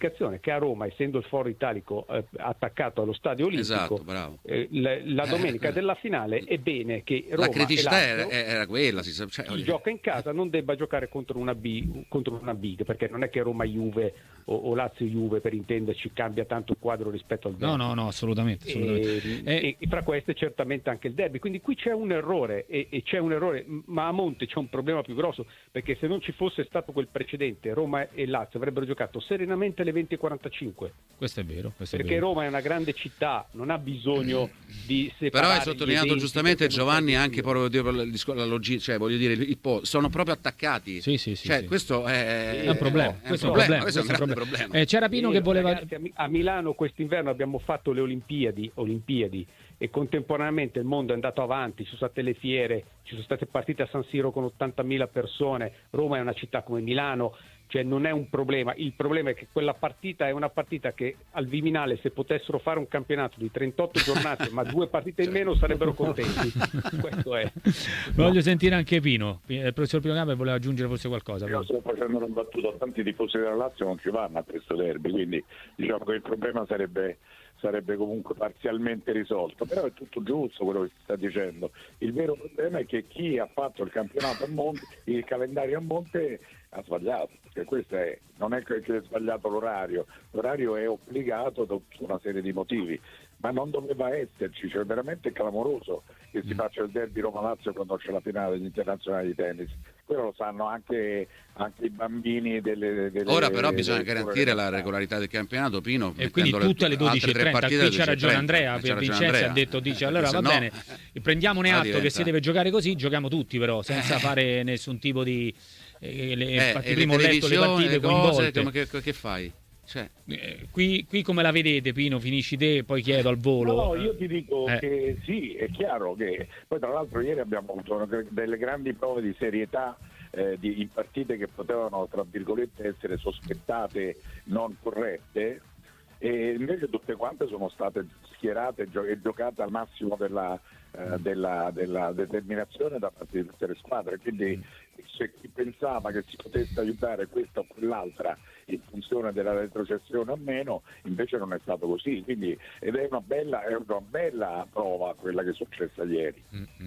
l'indicazione che a Roma, essendo il Foro Italico attaccato allo Stadio Olimpico, esatto, bravo. La domenica della finale è bene che Roma, la criticità e Lazio, era quella, chi gioca in casa non debba giocare contro una big, perché non è che Roma Juve o Lazio Juve, per intenderci, cambia tanto il quadro rispetto al derby. No, assolutamente. E fra queste certamente anche il derby, quindi qui c'è un errore e c'è un errore, ma a monte c'è un problema più grosso, perché se non ci fosse stato quel precedente, Roma e Lazio avrebbero giocato serenamente alle 20:45. Questo è vero, perché Roma è una grande città, non ha bisogno di separare. Però hai sottolineato giustamente, Giovanni, anche proprio la logica, cioè voglio dire, sono proprio attaccati. Sì. Questo è un problema. Questo è un grande problema. C'era Pino che voleva. Ragazzi, a Milano quest'inverno abbiamo fatto le Olimpiadi e contemporaneamente il mondo è andato avanti, ci sono state le fiere, ci sono state partite a San Siro con 80.000 persone. Roma è una città come Milano, cioè non è un problema. Il problema è che quella partita è una partita che al Viminale, se potessero fare un campionato di 38 giornate ma 2 partite in meno, sarebbero contenti. Questo è. Voglio sentire anche Pino. Il professor Pino Gamba voleva aggiungere forse qualcosa. Io sto facendo una battuta, tanti tifosi della Lazio non ci vanno a questo derby, quindi diciamo che il problema sarebbe comunque parzialmente risolto, però è tutto giusto quello che si sta dicendo. Il vero problema è che chi ha fatto il campionato a monte, il calendario a monte, ha sbagliato, perché questo non è che è sbagliato l'orario è obbligato da una serie di motivi, ma non doveva esserci, cioè veramente è clamoroso che si faccia il derby Roma-Lazio quando c'è la finale degli internazionali di tennis. Quello lo sanno anche i bambini delle ora però bisogna garantire la regolarità del campionato, Pino, e quindi tutte alle 12:30. Qui c'ha ragione Andrea, per Vincenzi dice allora va bene, prendiamone atto che si deve giocare così, giochiamo tutti però senza fare nessun tipo di prima ho letto le partite coinvolte. Che fai? Cioè. Qui come la vedete, Pino? Finisci te, poi chiedo al volo. No, io ti dico che sì, è chiaro che poi tra l'altro ieri abbiamo avuto delle grandi prove di serietà in partite che potevano, tra virgolette, essere sospettate non corrette, e invece tutte quante sono state schierate e giocate al massimo della determinazione da parte di tutte le squadre, quindi se chi pensava che si potesse aiutare questa o quell'altra in funzione della retrocessione o meno, invece non è stato così, quindi ed è una bella prova quella che è successa ieri.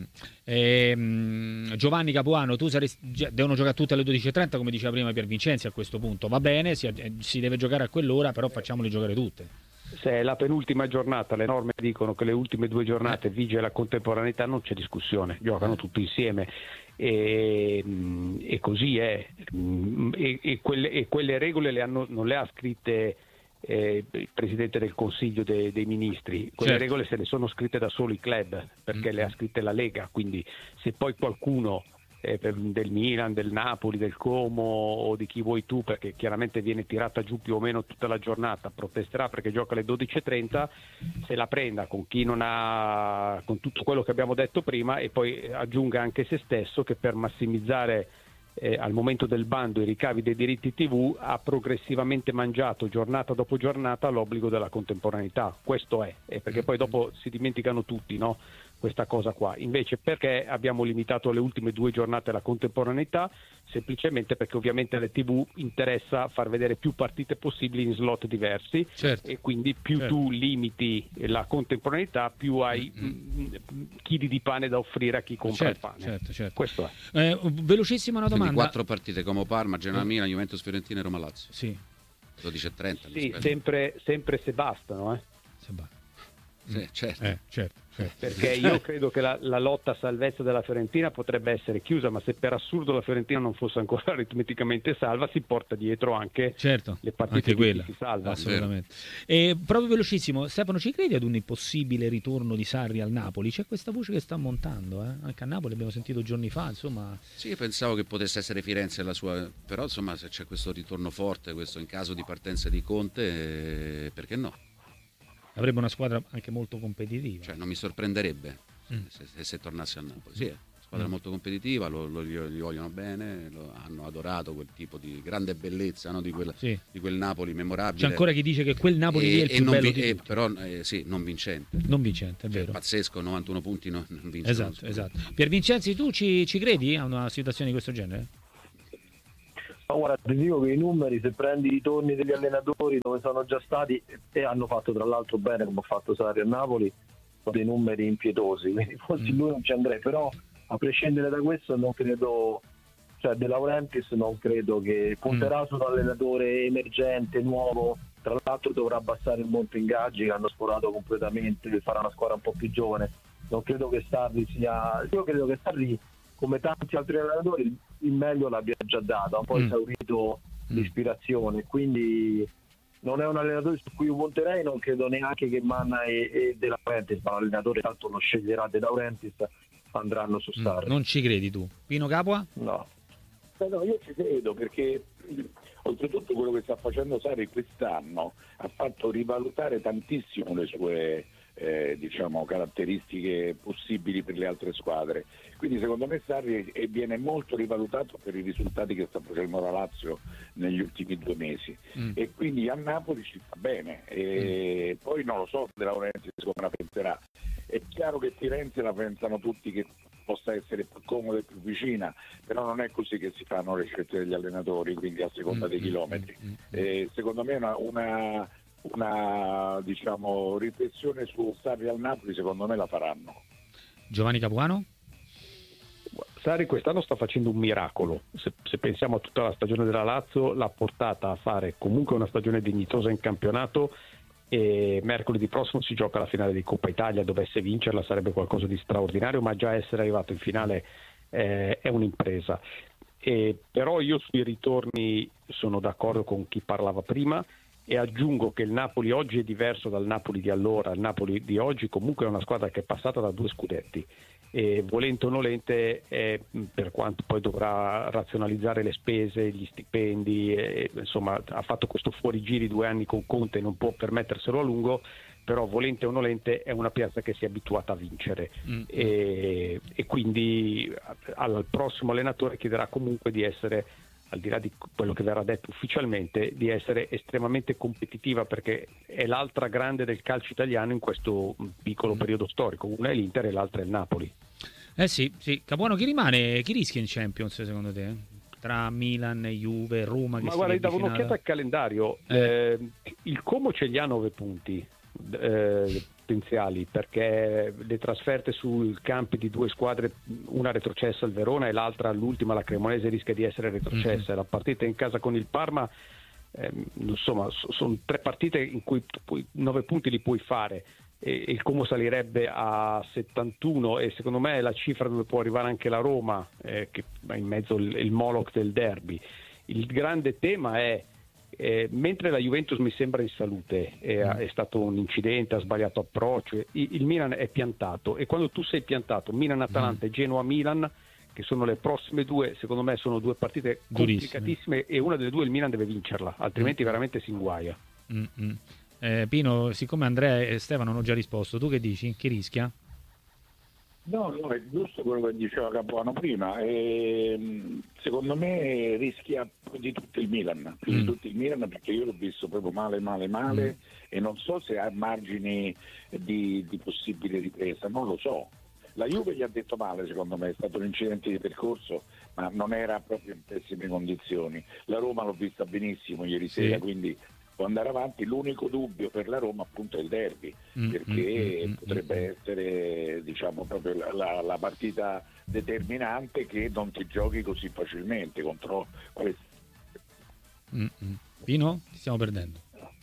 Giovanni Capuano, devono giocare tutte alle 12:30 come diceva prima Pier Vincenzi, a questo punto va bene, si deve giocare a quell'ora, però facciamole giocare tutte. Se è la penultima giornata, le norme dicono che le ultime 2 giornate vige la contemporaneità, non c'è discussione, giocano tutti insieme e così è. E quelle regole non le ha scritte il Presidente del Consiglio dei Ministri, quelle regole se le sono scritte da solo i club, perché le ha scritte la Lega, quindi se poi qualcuno del Milan, del Napoli, del Como o di chi vuoi tu, perché chiaramente viene tirata giù più o meno tutta la giornata, protesterà perché gioca alle 12:30, se la prenda con chi non ha, con tutto quello che abbiamo detto prima, e poi aggiunga anche se stesso che per massimizzare al momento del bando i ricavi dei diritti TV ha progressivamente mangiato giornata dopo giornata l'obbligo della contemporaneità. Questo è perché poi dopo si dimenticano tutti, no? Questa cosa qua. Invece perché abbiamo limitato alle ultime 2 giornate la contemporaneità? Semplicemente perché ovviamente alle TV interessa far vedere più partite possibili in slot diversi, e quindi più tu limiti la contemporaneità, più hai chili di pane da offrire a chi compra il pane. Questo è. Velocissima una domanda. Quindi 4 partite: Como, Parma, Genoa, Milan, Juventus, Fiorentina e Roma Lazio. Sì. 12:30. Sì, sempre se bastano, Sì, certo. Perché io credo che la lotta a salvezza della Fiorentina potrebbe essere chiusa, ma se per assurdo la Fiorentina non fosse ancora aritmeticamente salva, si porta dietro anche le partite anche quella, che si salva. Assolutamente. E proprio velocissimo, Stefano, ci credi ad un possibile ritorno di Sarri al Napoli? C'è questa voce che sta montando, anche a Napoli abbiamo sentito giorni fa, insomma. Sì, io pensavo che potesse essere Firenze la sua, però insomma se c'è questo ritorno forte, questo in caso di partenza di Conte, perché no? Avrebbe una squadra anche molto competitiva. Cioè non mi sorprenderebbe se tornasse a Napoli. Sì, squadra molto competitiva, gli vogliono bene, hanno adorato quel tipo di grande bellezza, no? di quel Napoli memorabile. C'è ancora chi dice che quel Napoli lì è il più bello di tutti. Però non vincente. Non vincente, è vero. Pazzesco, 91 punti non vince. Esatto. Pier Vincenzi, tu ci credi a una situazione di questo genere? Ma guarda, ti dico che i numeri, se prendi i torni degli allenatori dove sono già stati e hanno fatto tra l'altro bene come ha fatto Sarri a Napoli, sono dei numeri impietosi, quindi forse lui non ci andrei, però a prescindere da questo non credo, cioè De Laurentiis non credo che punterà su un allenatore emergente, nuovo, tra l'altro dovrà abbassare il monte ingaggi che hanno sforato completamente, farà una squadra un po' più giovane. Non credo che Sarri sia, io credo che Sarri, come tanti altri allenatori, il meglio l'abbia già dato, ha un po' esaurito l'ispirazione, quindi non è un allenatore su cui io punterei, non credo neanche che Manna e De Laurentiis, ma l'allenatore tanto lo sceglierà De Laurentiis, andranno su Sarri. Non ci credi tu? Pino Capua? No, io ci credo, perché oltretutto quello che sta facendo Sarri quest'anno ha fatto rivalutare tantissimo le sue caratteristiche possibili per le altre squadre, quindi secondo me Sarri viene molto rivalutato per i risultati che sta facendo la Lazio negli ultimi 2 mesi e quindi a Napoli ci sta bene, e poi non lo so De Laurentiis come la penserà. È chiaro che Firenze la pensano tutti che possa essere più comoda e più vicina, però non è così che si fanno le scelte degli allenatori, quindi a seconda dei chilometri. Secondo me una riflessione su Sarri al Napoli secondo me la faranno. Giovanni Capuano? Sarri quest'anno sta facendo un miracolo, se pensiamo a tutta la stagione della Lazio l'ha portata a fare comunque una stagione dignitosa in campionato, e mercoledì prossimo si gioca la finale di Coppa Italia. Dovesse vincerla sarebbe qualcosa di straordinario, ma già essere arrivato in finale è un'impresa. Però io sui ritorni sono d'accordo con chi parlava prima, e aggiungo che il Napoli oggi è diverso dal Napoli di allora. Il Napoli di oggi comunque è una squadra che è passata da 2 scudetti, e volente o nolente, per quanto poi dovrà razionalizzare le spese, gli stipendi, insomma ha fatto questo fuorigiri 2 anni con Conte, non può permetterselo a lungo, però volente o nolente è una piazza che si è abituata a vincere e quindi al prossimo allenatore chiederà comunque di essere, al di là di quello che verrà detto ufficialmente, di essere estremamente competitiva, perché è l'altra grande del calcio italiano in questo piccolo periodo storico. Una è l'Inter e l'altra è il Napoli. Sì. Capuano, chi rischia in Champions secondo te? Tra Milan, Juve, Roma? Ma guarda, davo un'occhiata al calendario. Il Como ce li ha 9 punti potenziali, perché le trasferte sul campi di 2 squadre, una retrocessa, il Verona, e l'altra, l'ultima, la Cremonese, rischia di essere retrocessa. La partita in casa con il Parma, insomma sono 3 partite in cui 9 punti li puoi fare, e il Como salirebbe a 71, e secondo me è la cifra dove può arrivare anche la Roma, che ha in mezzo il Moloch del derby. Il grande tema è mentre la Juventus mi sembra in salute, è stato un incidente, ha sbagliato approccio, il Milan è piantato, e quando tu sei piantato, Milan-Atalanta e Genoa-Milan, che sono le prossime 2, secondo me sono 2 partite complicatissime, e una delle 2 il Milan deve vincerla, altrimenti veramente si inguaia. Pino, siccome Andrea e Stefano hanno già risposto, tu che dici? Chi rischia? No, è giusto quello che diceva Capuano prima. Secondo me rischia più di tutto il Milan, perché io l'ho visto proprio male e non so se ha margini di possibile ripresa, non lo so. La Juve gli ha detto male, secondo me, è stato un incidente di percorso, ma non era proprio in pessime condizioni. La Roma l'ho vista benissimo ieri sera, quindi può andare avanti. L'unico dubbio per la Roma appunto è il derby, perché potrebbe essere proprio la partita determinante che non ti giochi così facilmente contro Pino? Ti stiamo perdendo.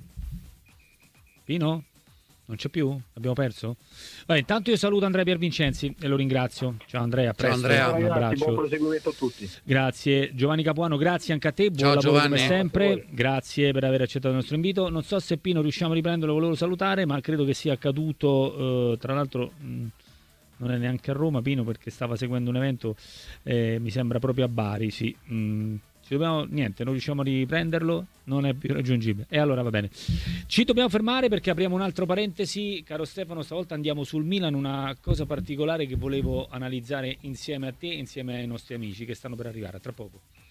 Pino? Non c'è più? Abbiamo perso? Vabbè, intanto io saluto Andrea Piervincenzi e lo ringrazio. Ciao Andrea, a presto. Ciao Andrea. Un abbraccio. Buon proseguimento a tutti. Grazie. Giovanni Capuano, grazie anche a te. Buon lavoro come sempre. Grazie per aver accettato il nostro invito. Non so se Pino riusciamo a riprenderlo, volevo salutare, ma credo che sia accaduto, tra l'altro non è neanche a Roma Pino, perché stava seguendo un evento, mi sembra proprio a Bari, sì. Non riusciamo a riprenderlo, non è più raggiungibile, e allora va bene, ci dobbiamo fermare perché apriamo un altro parentesi. Caro Stefano, stavolta andiamo sul Milan, una cosa particolare che volevo analizzare insieme a te, insieme ai nostri amici che stanno per arrivare tra poco.